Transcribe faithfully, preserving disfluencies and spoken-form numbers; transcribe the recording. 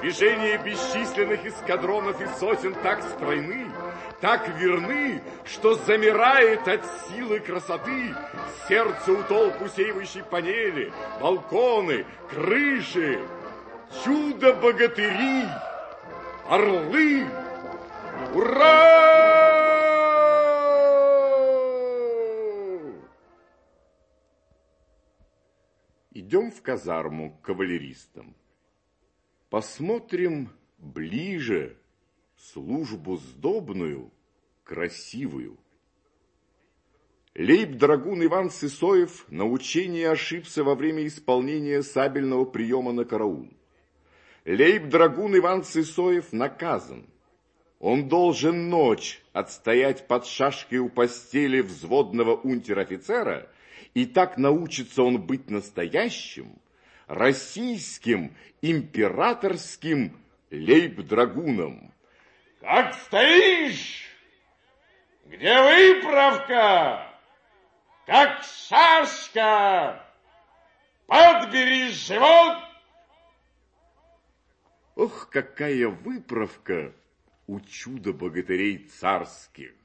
Движения бесчисленных эскадронов и сотен так стройны, так верны, что замирает от силы красоты сердце у толп усеивающей панели, балконы, крыши. Чудо-богатыри, орлы, ура! Идем в казарму к кавалеристам. Посмотрим ближе службу сдобную, красивую. Лейб-драгун Иван Сысоев на учении ошибся во время исполнения сабельного приема на караул. Лейб-драгун Иван Сысоев наказан. Он должен ночь отстоять под шашкой у постели взводного унтер-офицера, и так научится он быть настоящим, российским, императорским лейб-драгуном. Как стоишь? Где выправка? Как шашка? Подбери живот! Ох, какая выправка у чудо-богатырей царских!